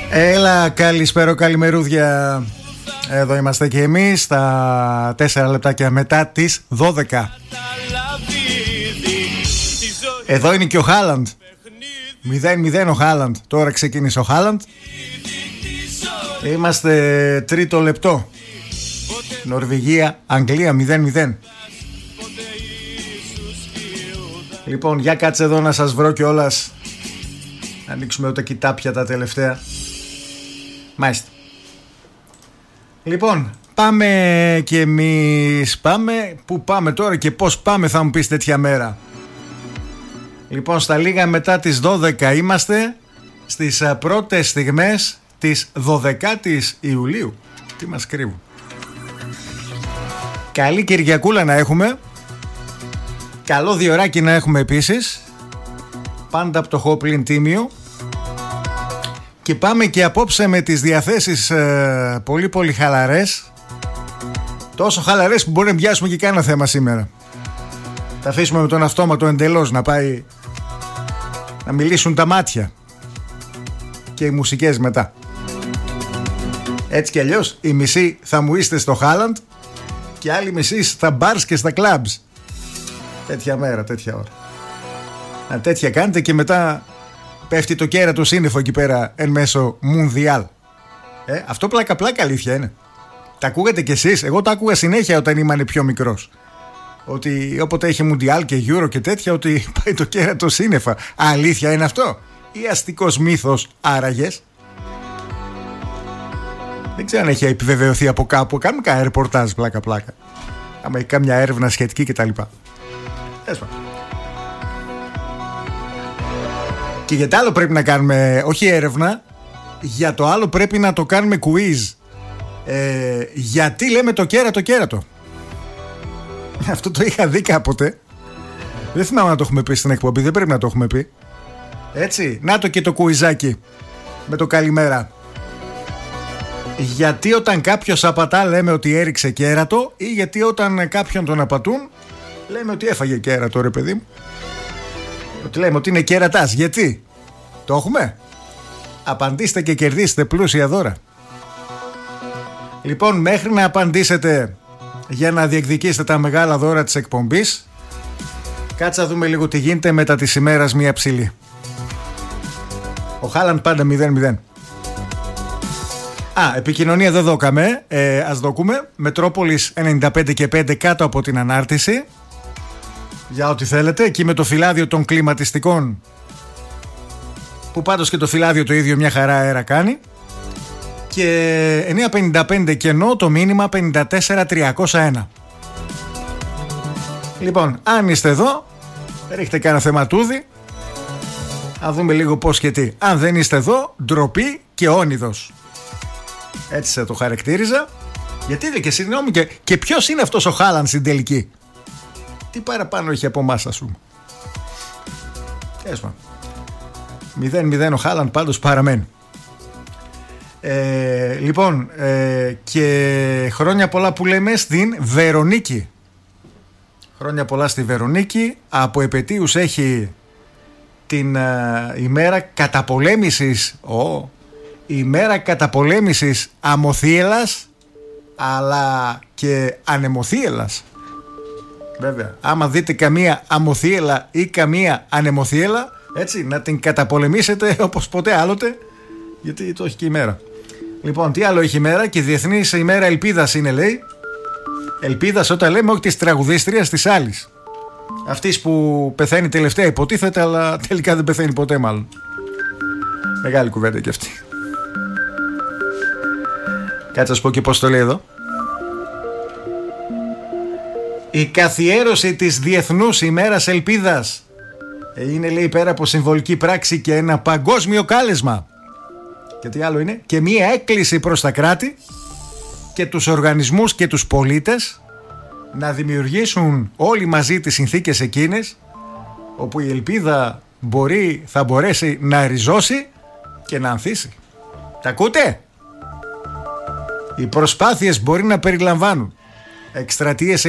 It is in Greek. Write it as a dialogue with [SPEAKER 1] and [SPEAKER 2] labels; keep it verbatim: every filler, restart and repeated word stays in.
[SPEAKER 1] Έλα, καλησπέρα, καλημερούδια. Εδώ είμαστε και εμείς, τα τέσσερα λεπτάκια μετά τις δώδεκα. Εδώ είναι και ο Χάλαντ. μηδέν μηδέν ο Χάλαντ. Τώρα ξεκίνησε ο Χάλαντ. Είμαστε τρίτο λεπτό. Νορβηγία, Αγγλία μηδέν μηδέν. Λοιπόν, για κάτσε εδώ να σας βρω κιόλας. Ανοίξουμε τα κοιτάπια τα τελευταία. Μάλιστα. Λοιπόν, πάμε κι εμείς. Πάμε. Πού πάμε τώρα και πώς πάμε, θα μου πεις τέτοια μέρα. Λοιπόν, στα λίγα μετά τις δώδεκα είμαστε, στις πρώτες στιγμές της δωδεκάτης Ιουλίου. Τι μας κρύβουν. Καλή Κυριακούλα να έχουμε. Καλό διωράκι να έχουμε επίσης. Πάντα από το Χόπλιν τίμιο. Και πάμε και απόψε με τις διαθέσεις ε, πολύ πολύ χαλαρές. Τόσο χαλαρές που μπορεί να πιάσουμε και κάνα θέμα σήμερα. Θα αφήσουμε με τον αυτόματο εντελώς να πάει να μιλήσουν τα μάτια. Και οι μουσικές μετά. Έτσι κι αλλιώς οι μισοί θα μου είστε στο Χάλαντ και άλλοι μισοί στα μπαρς και στα κλαμπς. Τέτοια μέρα, τέτοια ώρα. Να τέτοια κάνετε και μετά πέφτει το κέρατο σύννεφο εκεί πέρα εν μέσω Μουνδιάλ. Ε, αυτό πλάκα πλάκα αλήθεια είναι. Τα ακούγατε κι εσείς? Εγώ τα ακούγα συνέχεια όταν ήμουν πιο μικρός. Ότι όποτε έχει Μουντιάλ και Euro και τέτοια, ότι πάει το κέρατο σύννεφα. Αλήθεια είναι αυτό ή αστικός μύθος άραγες? Δεν ξέρω αν έχει επιβεβαιωθεί από κάπου. Κάνουμε κανένα ρεπορτάζ πλάκα πλάκα. Άμα έχει κάμια έρευνα σχετική κτλ. Έσπα. Και για το άλλο πρέπει να κάνουμε, όχι έρευνα, για το άλλο πρέπει να το κάνουμε quiz. Ε, γιατί λέμε το κέρατο κέρατο? Αυτό το είχα δει κάποτε. Δεν θυμάμαι να το έχουμε πει στην εκπομπή, δεν πρέπει να το έχουμε πει. Έτσι, να το και το κουιζάκι με το καλημέρα. Γιατί όταν κάποιος απατά λέμε ότι έριξε κέρατο, ή γιατί όταν κάποιον τον απατούν λέμε ότι έφαγε κέρατο, ρε παιδί μου? Ότι λέμε ότι είναι κέρατας. Γιατί? Το έχουμε? Απαντήστε και κερδίστε πλούσια δώρα. Λοιπόν, μέχρι να απαντήσετε για να διεκδικήσετε τα μεγάλα δώρα της εκπομπής, κάτσα να δούμε λίγο τι γίνεται μετά της ημέρας μία ψηλή. Ο Χάλαντ πάντα μηδέν μηδέν. Α, επικοινωνία δεν δώκαμε. ε, Ας δώκουμε. Μετρόπολης ενενήντα πέντε και πέντε κάτω από την ανάρτηση. Για ό,τι θέλετε. Εκεί με το φυλάδιο των κλιματιστικών, που πάντως και το φυλάδιο το ίδιο μια χαρά αέρα κάνει. Και εννιακόσια πενήντα πέντε κενό το μήνυμα πενήντα τέσσερα τριακόσια ένα. Λοιπόν, αν είστε εδώ, ρίχτε κάνα θεματούδι. Να δούμε λίγο πώς και τι. Αν δεν είστε εδώ, ντροπή και όνειδος. Έτσι θα το χαρακτήριζα. Γιατί δεν και συγγνώμη, και, και ποιος είναι αυτός ο Χάλαντ στην τελική? Τι παραπάνω έχει από εμάς, ας πούμε? Έσμα. μηδέν μηδέν ο Χάλαντ πάντως παραμένει. ε, Λοιπόν, ε, και χρόνια πολλά που λέμε στην Βερονίκη. Χρόνια πολλά στη Βερονίκη. Από επετείους έχει την ε, ημέρα καταπολέμησης ο, ημέρα καταπολέμησης αμοθίελας, αλλά και ανεμοθίελας. Βέβαια, άμα δείτε καμία αμοθίελα ή καμία ανεμοθίελα, έτσι, να την καταπολεμήσετε όπως ποτέ άλλοτε, γιατί το έχει και η μέρα. Λοιπόν, τι άλλο έχει η μέρα? Και Διεθνής ημέρα Ελπίδας είναι, λέει. Ελπίδας όταν λέμε, όχι της τραγουδίστριας, της άλλης. Αυτής που πεθαίνει τελευταία υποτίθεται, αλλά τελικά δεν πεθαίνει ποτέ μάλλον. Μεγάλη κουβέντα και αυτή. Κάτσε να σου πω και πώς το λέει εδώ. Η καθιέρωση της Διεθνούς ημέρας Ελπίδας είναι, λέει, πέρα από συμβολική πράξη και ένα παγκόσμιο κάλεσμα. Και τι άλλο είναι? Και μία έκκληση προς τα κράτη και τους οργανισμούς και τους πολίτες να δημιουργήσουν όλοι μαζί τις συνθήκες εκείνες όπου η ελπίδα μπορεί, θα μπορέσει να ριζώσει και να ανθίσει. Τα ακούτε? Οι προσπάθειες μπορεί να περιλαμβάνουν εκστρατείες